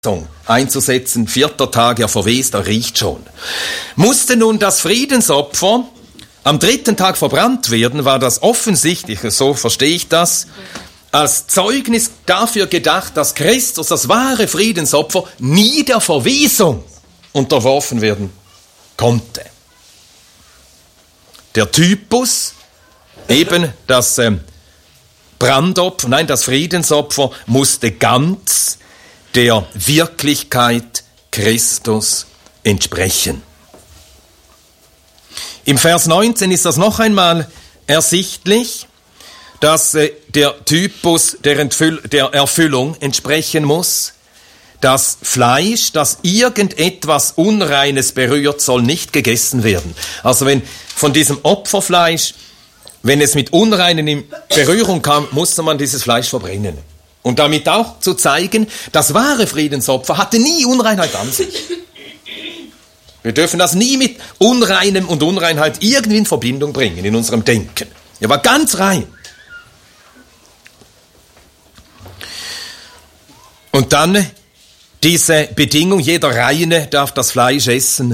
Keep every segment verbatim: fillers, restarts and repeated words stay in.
einzusetzen. Vierter Tag, er verwest, er riecht schon. Musste nun das Friedensopfer am dritten Tag verbrannt werden, war das offensichtlich, so verstehe ich das, als Zeugnis dafür gedacht, dass Christus, das wahre Friedensopfer, nie der Verwesung unterworfen werden konnte. Der Typus, eben das äh, Brandopfer, nein, das Friedensopfer, musste ganz der Wirklichkeit Christus entsprechen. Im Vers neunzehn ist das noch einmal ersichtlich, dass äh, der Typus der, Entfüll- der Erfüllung entsprechen muss. Das Fleisch, das irgendetwas Unreines berührt, soll nicht gegessen werden. Also wenn von diesem Opferfleisch, wenn es mit Unreinen in Berührung kam, musste man dieses Fleisch verbrennen. Und damit auch zu zeigen, das wahre Friedensopfer hatte nie Unreinheit an sich. Wir dürfen das nie mit Unreinem und Unreinheit irgendwie in Verbindung bringen in unserem Denken. Er war ganz rein. Und dann diese Bedingung, jeder Reine darf das Fleisch essen.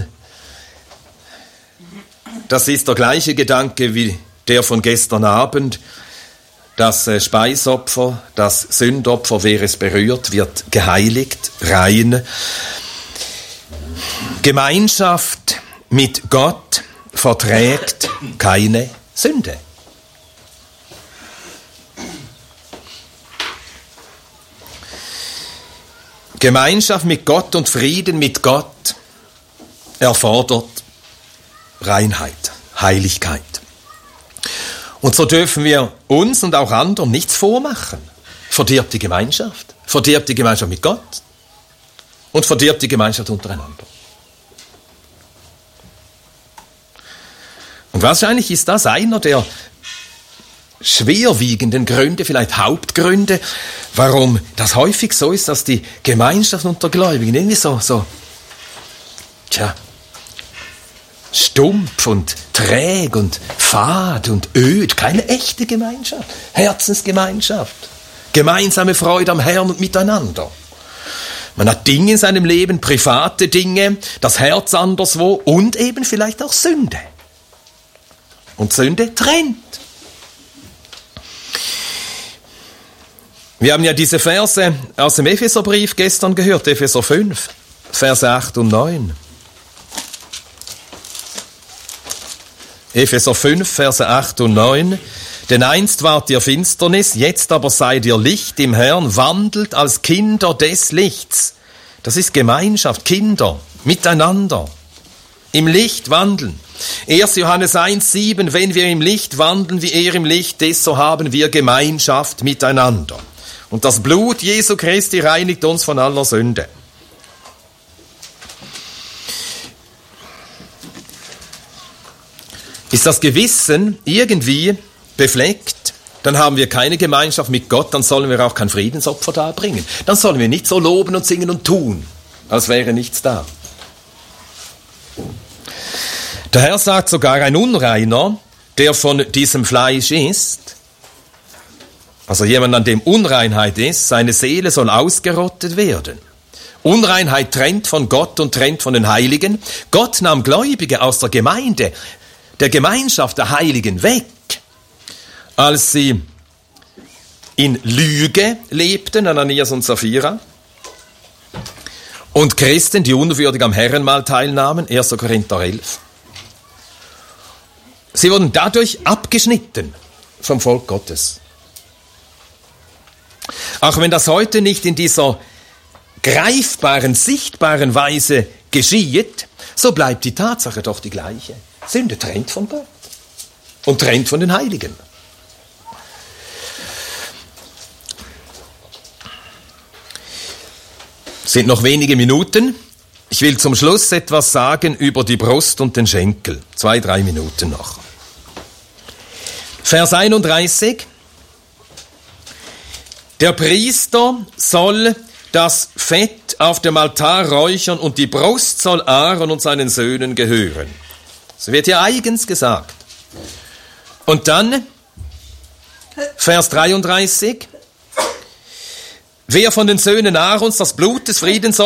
Das ist der gleiche Gedanke wie der von gestern Abend. Das Speisopfer, das Sündopfer, wer es berührt, wird geheiligt, rein. Gemeinschaft mit Gott verträgt keine Sünde. Gemeinschaft mit Gott und Frieden mit Gott erfordert Reinheit, Heiligkeit. Und so dürfen wir uns und auch anderen nichts vormachen. Verdirbt die Gemeinschaft, verdirbt die Gemeinschaft mit Gott und verdirbt die Gemeinschaft untereinander. Und wahrscheinlich ist das einer der schwerwiegenden Gründe, vielleicht Hauptgründe, warum das häufig so ist, dass die Gemeinschaft unter Gläubigen irgendwie so, so, tja, stumpf und träg und fad und öd, keine echte Gemeinschaft, Herzensgemeinschaft, gemeinsame Freude am Herrn und miteinander. Man hat Dinge in seinem Leben, private Dinge, das Herz anderswo und eben vielleicht auch Sünde. Und Sünde trennt. Wir haben ja diese Verse aus dem Epheserbrief gestern gehört, Epheser fünf, Verse acht und neun. Epheser fünf, Verse acht und neun. Denn einst wart ihr Finsternis, jetzt aber seid ihr Licht im Herrn, wandelt als Kinder des Lichts. Das ist Gemeinschaft, Kinder, miteinander. Im Licht wandeln. erster Johannes eins, sieben, wenn wir im Licht wandeln, wie er im Licht ist, so haben wir Gemeinschaft miteinander. Und das Blut Jesu Christi reinigt uns von aller Sünde. Ist das Gewissen irgendwie befleckt, dann haben wir keine Gemeinschaft mit Gott, dann sollen wir auch kein Friedensopfer darbringen. Dann sollen wir nicht so loben und singen und tun, als wäre nichts da. Der Herr sagt sogar, ein Unreiner, der von diesem Fleisch isst, also jemand, an dem Unreinheit ist, seine Seele soll ausgerottet werden. Unreinheit trennt von Gott und trennt von den Heiligen. Gott nahm Gläubige aus der Gemeinde, der Gemeinschaft der Heiligen weg, als sie in Lüge lebten, Ananias und Sapphira, und Christen, die unwürdig am Herrenmahl teilnahmen, erster Korinther elf. Sie wurden dadurch abgeschnitten vom Volk Gottes. Auch wenn das heute nicht in dieser greifbaren, sichtbaren Weise geschieht, so bleibt die Tatsache doch die gleiche. Sünde trennt von Gott und trennt von den Heiligen. Es sind noch wenige Minuten. Ich will zum Schluss etwas sagen über die Brust und den Schenkel. Zwei, drei Minuten noch. Vers einunddreißig. Der Priester soll das Fett auf dem Altar räuchern und die Brust soll Aaron und seinen Söhnen gehören. So wird hier eigens gesagt. Und dann, Vers dreiunddreißig, wer von den Söhnen Aarons das Blut des Friedens